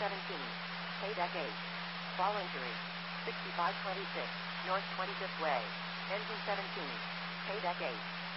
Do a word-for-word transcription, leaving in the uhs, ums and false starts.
seventeen. K-Deck eight. Fall injury. sixty-five twenty-six, North twenty-fifth Way. Engine seventeen. K-Deck eight.